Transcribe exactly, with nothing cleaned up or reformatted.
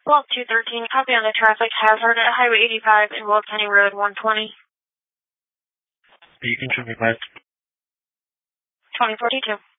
twelve two thirteen, copy on the traffic hazard at Highway eighty-five and Will County Road one twenty. You can turn me back. twenty forty-two.